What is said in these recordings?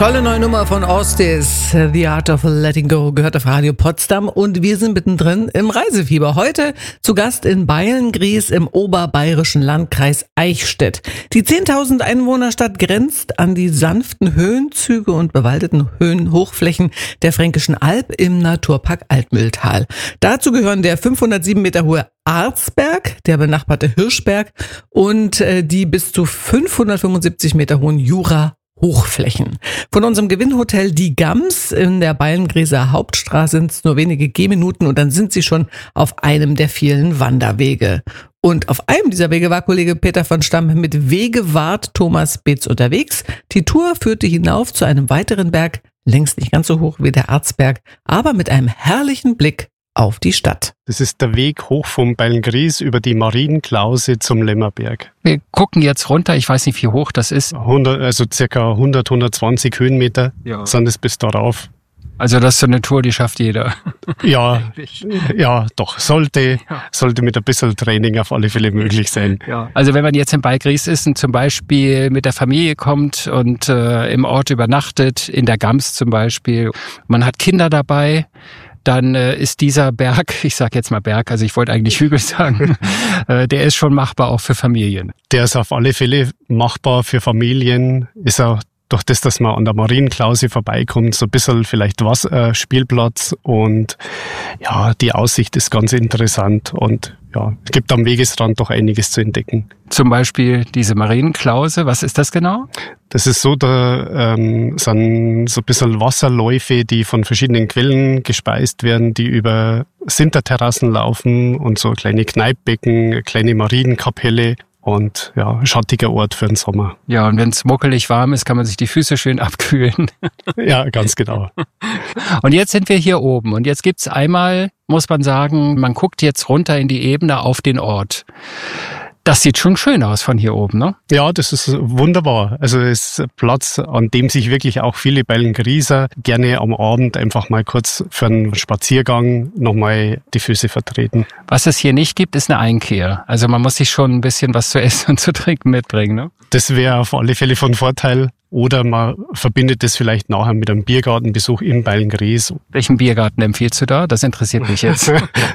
Tolle neue Nummer von Ostis, The Art of Letting Go, gehört auf Radio Potsdam und wir sind mittendrin im Reisefieber. Heute zu Gast in Beilngries im oberbayerischen Landkreis Eichstätt. Die 10.000 Einwohnerstadt grenzt an die sanften Höhenzüge und bewaldeten Höhenhochflächen der Fränkischen Alb im Naturpark Altmühltal. Dazu gehören der 507 Meter hohe Arzberg, der benachbarte Hirschberg und die bis zu 575 Meter hohen Jura-Hochflächen. Von unserem Gewinnhotel Die Gams in der Beilngrieser Hauptstraße sind es nur wenige Gehminuten und dann sind Sie schon auf einem der vielen Wanderwege. Und auf einem dieser Wege war Kollege Peter von Stamm mit Wegewart Thomas Beetz unterwegs. Die Tour führte hinauf zu einem weiteren Berg, längst nicht ganz so hoch wie der Arzberg, aber mit einem herrlichen Blick auf die Stadt. Das ist der Weg hoch vom Beilngries über die Marienklause zum Lämmerberg. Wir gucken jetzt runter, ich weiß nicht, wie hoch das ist. Circa 120 Höhenmeter sind es bis darauf. Also das ist so eine Tour, die schafft jeder. Ja, doch. Sollte mit ein bisschen Training auf alle Fälle möglich sein. Ja. Also wenn man jetzt in Beilngries ist und zum Beispiel mit der Familie kommt und im Ort übernachtet, in der Gams zum Beispiel, man hat Kinder dabei, dann ist dieser Berg, ich sage jetzt mal Berg, also ich wollte eigentlich Hügel sagen, der ist schon machbar auch für Familien. Der ist auf alle Fälle machbar für Familien, ist auch durch das, dass man an der Marienklause vorbeikommt, so ein bisschen vielleicht Spielplatz und ja, die Aussicht ist ganz interessant und ja, es gibt am Wegesrand doch einiges zu entdecken. Zum Beispiel diese Marienklause, was ist das genau? Das ist so, da sind so ein bisschen Wasserläufe, die von verschiedenen Quellen gespeist werden, die über Sinterterrassen laufen und so kleine Kneippbecken, kleine Marienkapelle. Und ja, schattiger Ort für den Sommer. Ja, und wenn es muckelig warm ist, kann man sich die Füße schön abkühlen. Ja, ganz genau. Und jetzt sind wir hier oben. Und jetzt gibt's einmal, muss man sagen, man guckt jetzt runter in die Ebene auf den Ort. Das sieht schon schön aus von hier oben, ne? Ja, das ist wunderbar. Also es ist ein Platz, an dem sich wirklich auch viele Beilngrieser gerne am Abend einfach mal kurz für einen Spaziergang nochmal die Füße vertreten. Was es hier nicht gibt, ist eine Einkehr. Also man muss sich schon ein bisschen was zu essen und zu trinken mitbringen, ne? Das wäre auf alle Fälle von Vorteil. Oder man verbindet das vielleicht nachher mit einem Biergartenbesuch in Beilngries. Welchen Biergarten empfiehlst du da? Das interessiert mich jetzt.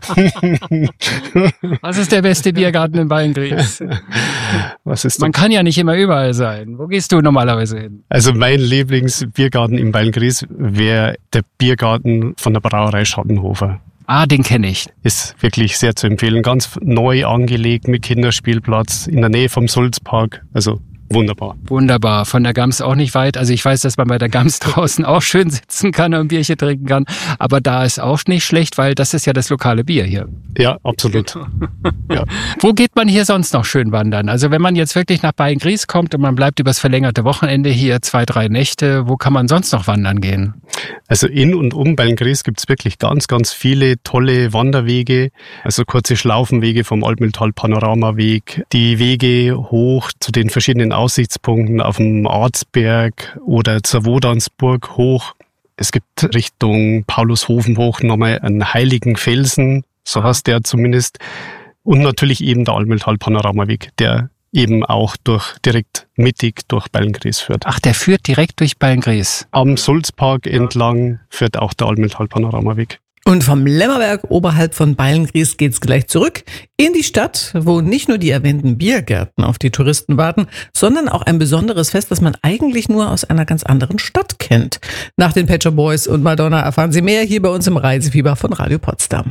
Was ist der beste Biergarten in Beilngries? Man kann ja nicht immer überall sein. Wo gehst du normalerweise hin? Also mein Lieblingsbiergarten in Beilngries wäre der Biergarten von der Brauerei Schattenhofer. Ah, den kenne ich. Ist wirklich sehr zu empfehlen. Ganz neu angelegt mit Kinderspielplatz in der Nähe vom Sulzpark. Also wunderbar. Wunderbar. Von der Gams auch nicht weit. Also ich weiß, dass man bei der Gams draußen auch schön sitzen kann und ein Bierchen trinken kann. Aber da ist auch nicht schlecht, weil das ist ja das lokale Bier hier. Ja, absolut. Ja. Wo geht man hier sonst noch schön wandern? Also wenn man jetzt wirklich nach Beilngries kommt und man bleibt übers verlängerte Wochenende hier 2-3 Nächte, wo kann man sonst noch wandern gehen? Also in und um Beilngries gibt es wirklich ganz, ganz viele tolle Wanderwege. Also kurze Schlaufenwege vom Altmühltal Panoramaweg, die Wege hoch zu den verschiedenen Aussichtspunkten auf dem Arzberg oder zur Wodansburg hoch. Es gibt Richtung Paulushofen hoch nochmal einen heiligen Felsen, so heißt der zumindest. Und natürlich eben der Altmühltal Panoramaweg, der eben auch direkt mittig durch Beilngries führt. Ach, der führt direkt durch Beilngries? Am Sulzpark entlang führt auch der Altmühltal Panoramaweg. Und vom Lämmerberg oberhalb von Beilngries geht's gleich zurück in die Stadt, wo nicht nur die erwähnten Biergärten auf die Touristen warten, sondern auch ein besonderes Fest, das man eigentlich nur aus einer ganz anderen Stadt kennt. Nach den Pet Shop Boys und Madonna erfahren Sie mehr hier bei uns im Reisefieber von Radio Potsdam.